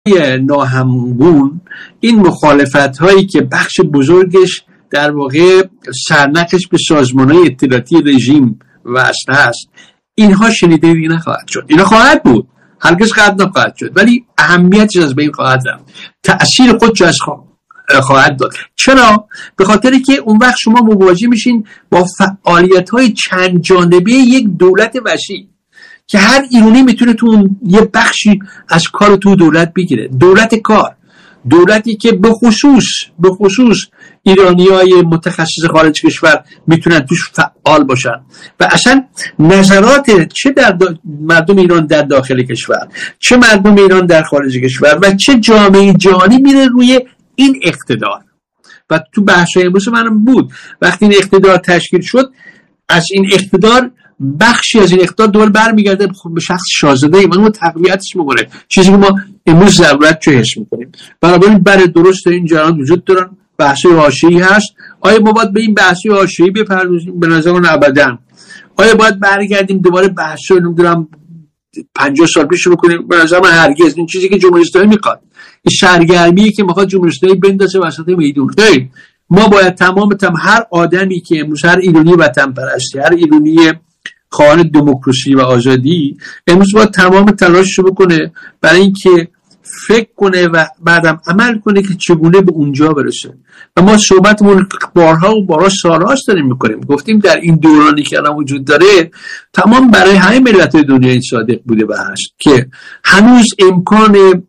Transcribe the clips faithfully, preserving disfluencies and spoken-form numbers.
ناهمگون، این مخالفت هایی که بخش بزرگش در واقع سرنخش به سازمان های اطلاعاتی رژیم وصل هست، اینها شنیده دیگه نخواهد شد. اینا خواهد بود، هرگز قطع نخواهد شد، ولی اهمیتش از بین خواهد رفت، تأثیر خودش از خواهد داد. چرا؟ به خاطری که اون وقت شما مواجه میشین با فعالیت های چند جانبه یک دولت وسیع که هر ایرانی میتونه تو اون یه بخشی از کار تو دولت بگیره. دولت کار، دولتی که به خصوص به خصوص ایرانیای متخصص خارج کشور میتونن توش فعال باشن و اصلا نظرات چه در دا... مردم ایران در داخل کشور، چه مردم ایران در خارج کشور و چه جامعه جهانی میره روی این اقتدار. و تو بحث‌های امروز من بود وقتی این اقتدار تشکیل شد، از این اقتدار بخشی از این اقتدار دور برمیگرده به شخص شاهزاده ای و اون تقویتش میکنه، چیزی که ما امروز ضرورت چه حس میکنیم. بنابراین برای درست این جریان وجود دارن، بحث‌های حاشیه‌ای هست. آیا ما باید به این بحث‌های حاشیه‌ای بپردازیم؟ به نظر من ابداً. آیا باید برگردیم دوباره بحث‌های نمیدونم پنجاه سال پیش رو بکنیم؟ به نظر من هرگز. این چیزی که جمهوری اسلامی میخواد، این سرگرمیه که میخواد جمهوری اسلامی بندازه وسط میدون. خیر، ما باید تمام تمام هر آدمی که امروز، هر ایرانی وطن پرستی، هر ایرانی خواهان دموکراسی و آزادی، امروز باید تمام تلاشش رو بکنه برای اینکه فکر کنه و بعدم عمل کنه که چگونه به اونجا برسه. و ما صحبتمون بارها و بارها سالهاست داریم میکنیم، گفتیم در این دورانی که الان وجود داره تمام برای همه ملت دنیا این صادق بوده و هست که هنوز امکان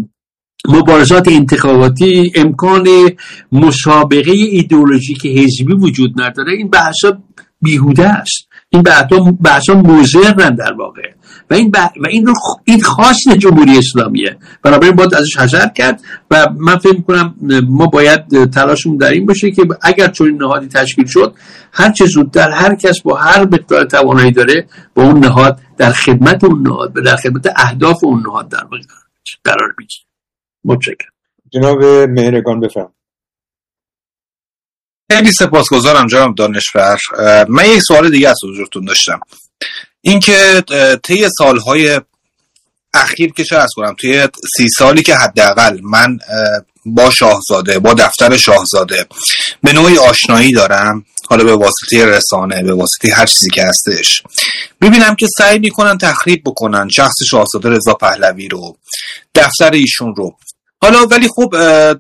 مبارزات انتخاباتی، امکان مسابقه ایدئولوژیک حزبی وجود نداره. این بحثا بیهوده است، این بحثا بحثا مضرن در واقع و این بح... و این رو این خاص جمهوری اسلامیه. بنابراین باید ازش حذر کرد و من فکر می‌کنم ما باید تلاشمون در این باشه که اگر چون نهادی تشکیل شد، هر چه زودتر هر کس با هر مقدار توانایی داره با اون نهاد در خدمت اون نهاد در خدمت اهداف اون نهاد در واقع قرار بگیره. متشکرم. جناب مهرگان بفرمایید. خیلی سپاسگزارم جناب دانشور. من یک سوال دیگه از حضورتون داشتم، این که طی سالهای اخیر که چه از کنم، توی سی سالی که حداقل من با شاهزاده، با دفتر شاهزاده به نوعی آشنایی دارم، حالا به واسطه رسانه، به واسطه هر چیزی که هستش، ببینم که سعی میکنن تخریب بکنن شخص شاهزاده رضا پهلوی رو، دفتر ایشون رو. حالا ولی خب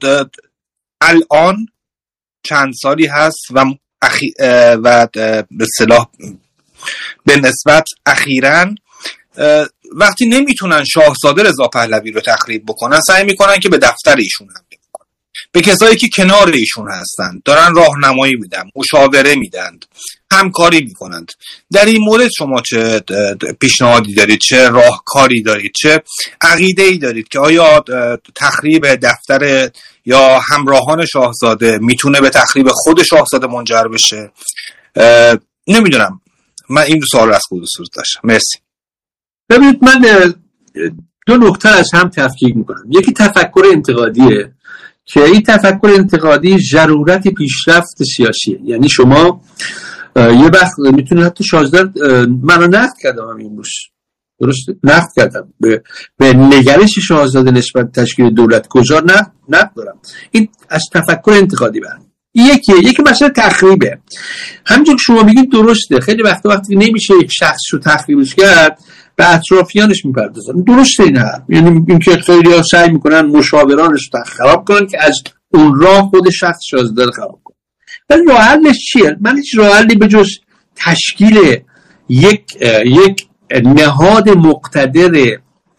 الان چند سالی هست و اخی... و به اصطلاح به نسبت اخیراً وقتی نمیتونن شاهزاده رضا پهلوی رو تخریب بکنن، سعی میکنن که به دفتر ایشون حمله بکنن، به کسایی که کنار ایشون هستن، دارن راهنمایی میدن، مشاوره میدن، همکاری میکنند. در این مورد شما چه پیشنهادی دارید، چه راهکاری دارید، چه عقیده‌ای دارید که آیا تخریب دفتر یا همراهان شاهزاده میتونه به تخریب خود شاهزاده منجر بشه؟ نمیدونم، من این دو سوال از خود سوز داشتم. مرسی. ببینید، من دو نکته از هم تفکیک میکنم. یکی تفکر انتقادیه که این تفکر انتقادی ضرورت پیشرفت سیاسیه. یعنی شما یه وقت میتونه حتی شاهزاده، منو نقد کردم همین روز، درسته؟ نقد کردم به, به نگرش شاهزاده نسبت تشکیل دولت گذار نقد نقد دارم. این از تفکر انتقادی برم. یکی یکی مثلا تخریبه. همونجور که شما میگید درسته، خیلی وقت وقتی نمیشه یک شخص رو تخریبش کرد به اطرافیانش میپردازن. درسته این حرف، یعنی اینکه خیلی ها سعی میکنن مشاورانش رو خراب کنن که از اون راه خود شخص شاهزاده رو خراب کنن. ولی راه حلش چیه؟ من هیچ راه حلی به جز تشکیل یک یک نهاد مقتدر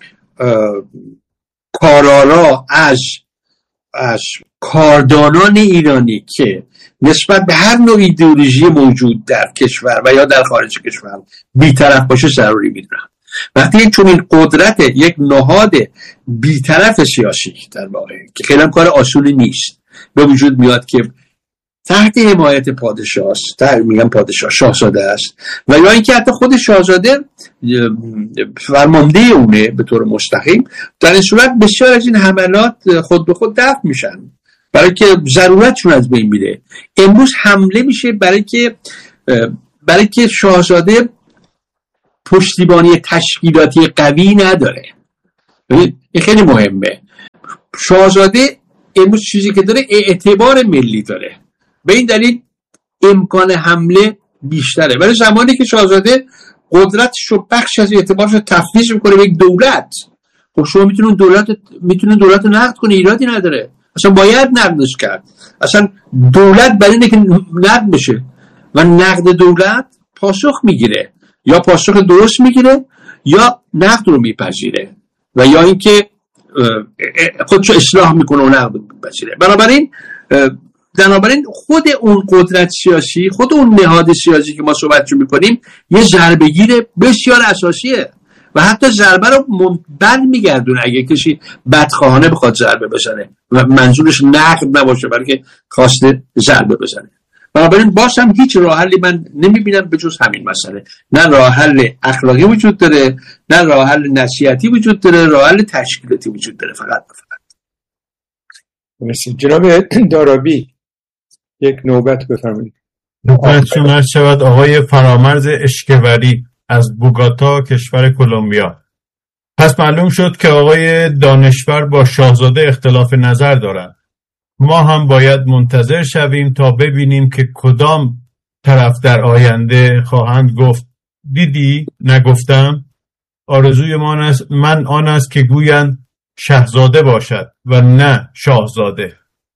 کارآرا از از کاردانان ایرانی که نسبت به هر نوع ایدئولوژی موجود در کشور و یا در خارج کشور بی‌طرف باشه ضروری میدونم. وقتی یک چنین قدرت، یک نهاد بی‌طرف سیاسی در واقع که خیلی هم کار آسونی نیست به وجود میاد که تحت حمایت پادشاه است، میگم پادشاه شاهزاده است و یا اینکه حتی خود شاهزاده فرمانده اونه به طور مستقیم، در این صورت بسیار از این حملات خود به خود دفع میشن برای که ضرورتشون از بین میره. امروز حمله میشه برای که برای که شاهزاده پشتیبانی تشکیلاتی قوی نداره. این خیلی مهمه. شاهزاده امروز چیزی که داره اعتبار ملی داره، به این دلیل امکان حمله بیشتره. ولی زمانی که شاهزاده قدرتش رو بخش از اعتبارش رو تفویض میکنه به یک دولت، خب شما میتونید دولت میتونید دولت رو نقد کنی، ایرادی نداره، اصلا باید نقدش کرد. اصلا دولت برای اینه که نقد بشه و نقد دولت پاسخ میگیره، یا پاسخ درست میگیره یا نقد رو میپذیره و یا اینکه خودشو اصلاح میکنه و نقد میپذیره. بنابراین بنابراین خود اون قدرت سیاسی، خود اون نهاد سیاسی که ما صحبتشو میکنیم یه ضربه‌گیر بسیار اساسیه و حتی ضربه رو بر میگردونه اگه کسی بدخواهانه بخواد ضربه بزنه و منظورش نقد نباشه بلکه خواسته ضربه بزنه. بنابراین باز هم هیچ راه حلی من نمیبینم به جز همین مسئله. نه راه حل اخلاقی وجود داره، نه راه حل نصیحتی وجود داره، راه حل تشکیلاتی وجود داره فقط فقط. مرسی. جناب دارابی یک نوبت بفرمایید. خدمتتون عرض شود آقای فرامرز اشکوری از بوگاتا کشور کلمبیا. پس معلوم شد که آقای دانشور با شاهزاده اختلاف نظر دارند. ما هم باید منتظر شویم تا ببینیم که کدام طرف در آینده خواهند گفت دیدی نگفتم. آرزوی من است من آن است که گویند شاهزاده باشد و نه شاهزاده.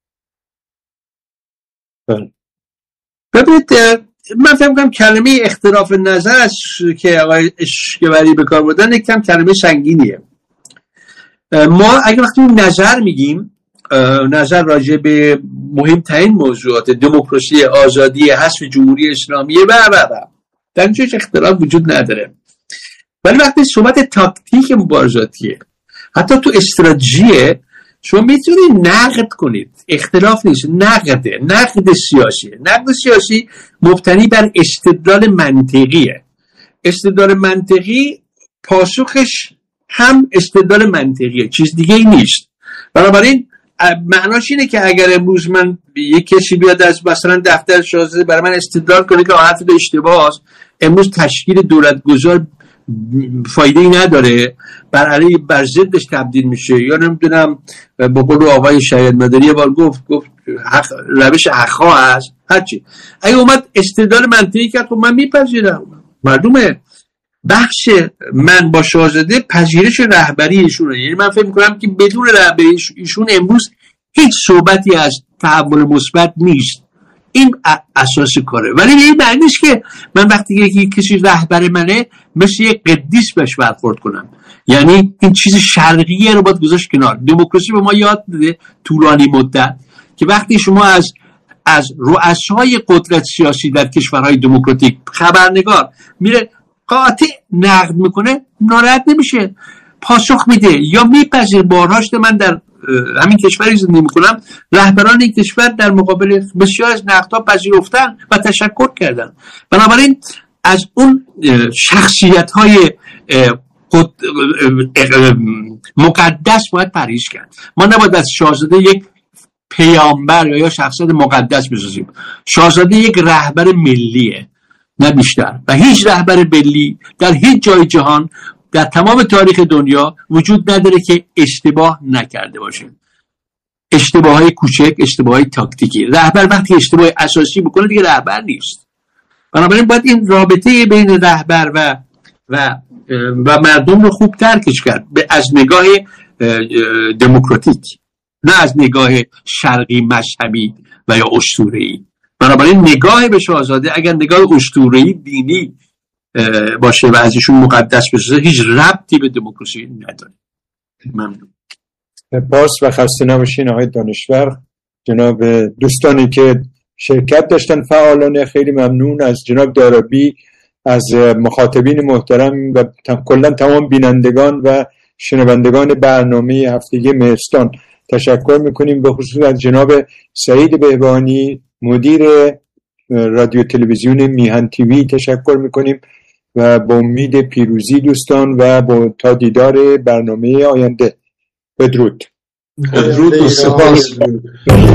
ببینید من فکر می‌کنم کلمه اختلاف نظر است که آقای اشکوری به کار بردن یک کم کلمه سنگینیه. ما اگه وقتی نظر میگیم نظر راجع به مهمترین موضوعات دموکراسی، آزادی، حذف جمهوری اسلامی و و و در اینجا اختلاف وجود نداره. ولی وقتی صحبت تاکتیک مبارزاتیه، حتی تو استراتژی شما میتونید نقد کنید، اختلاف نیست، نقده، نقد سیاسیه. نقد سیاسی مبتنی بر استدلال منطقیه. استدلال منطقی پاسخش هم استدلال منطقیه، چیز دیگه ای نیست. بنابراین معناش اینه که اگر امروز من یک کسی بیاد از مثلا دفتر شاهزاده برای من استدلال کنه که حرف اشتباه است، امروز تشکیل دولتگذار فایده ای نداره، بر علیه بر ضدش تبدیل میشه، یا نمیدونم به قول آقای شهید مداری یه بار گفت گفت حق روش حقا هست هرچی. اگه اومد استدلال منطقی کرد خب من میپذیرم. معلومه بخش من با شاهزاده پذیرش رهبری ایشونه. یعنی من فکر میکنم که بدون رهبری ایشون امروز هیچ صحبتی از تحول مثبت نیست. این اساس کاره. ولی این معنی نیست که من وقتی یکی کسی رهبر منه مثل یک قدیس بهش برخورد کنم. یعنی این چیز شرقیه رو باید گذاشت کنار. دموکراسی به ما یاد داده طولانی مدت که وقتی شما از از رؤسای قدرت سیاسی در کشورهای دموکراتیک خبرنگار میره قاطع نقد میکنه، ناراحت نمیشه، پاسخ میده یا میپذیر. بارهاش من در همین کشوری زندگی میکنم، رهبران این کشور در مقابل بسیار از نقدها پذیرفتن و تشکر کردن. بنابراین از اون شخصیت های مقدس باید پرهیز کرد. ما نباید از شاهزاده یک پیامبر یا شخصیت مقدس بسازیم. شاهزاده یک رهبر ملیه نه بیشتر، و هیچ رهبر ملی در هیچ جای جهان در تمام تاریخ دنیا وجود نداره که اشتباه نکرده باشه. اشتباههای کوچک، اشتباههای تاکتیکی. رهبر وقتی اشتباه اساسی بکنه دیگه رهبر نیست. بنابراین باید این رابطه بین رهبر و و و مردم رو خوب درکش کرد، از نگاه دموکراتیک، نه از نگاه شرقی مذهبی و یا اسطوره‌ای. بنابراین نگاه به شاهزاده اگر نگاه اسطوره‌ای دینی باشه و از ایشون مقدس بشه، هیچ ربطی به دموکراسی نداره. ممنون. باز و خسته نباشین آقای دانشور. جناب دوستانی که شرکت داشتن فعالانه خیلی ممنون. از جناب دارابی، از مخاطبین محترم و کلا تمام بینندگان و شنوندگان برنامه هفتگی مهرستان تشکر میکنیم. به خصوص از جناب سعید بهبانی مدیر رادیو تلویزیون میهن تیوی تشکر میکنیم و با امید پیروزی دوستان و با تا دیدار برنامه آینده. بدرود. بدرود و سپاس.